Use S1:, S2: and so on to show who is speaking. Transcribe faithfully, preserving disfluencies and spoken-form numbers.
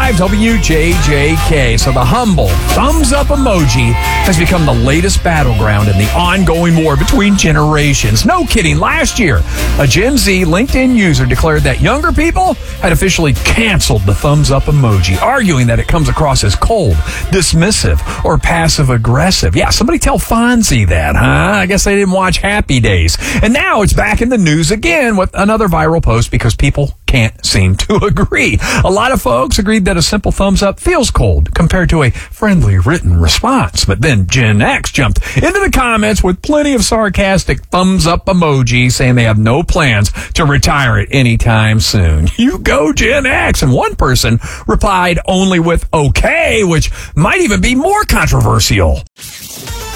S1: five W J J K. So the humble thumbs up emoji has become the latest battleground in the ongoing war between generations. No kidding. Last year, a Gen Z LinkedIn user declared that younger people had officially canceled the thumbs up emoji, arguing that it comes across as cold, dismissive, or passive aggressive. Yeah, somebody tell Fonzie that, huh? I guess they didn't watch Happy Days. And now it's back in the news again with another viral post because people can't seem to agree. A lot of folks agreed that a simple thumbs up feels cold compared to a friendly written response. But then Gen X jumped into the comments with plenty of sarcastic thumbs up emojis saying they have no plans to retire it anytime soon. You go, Gen X. And one person replied only with okay, which might even be more controversial.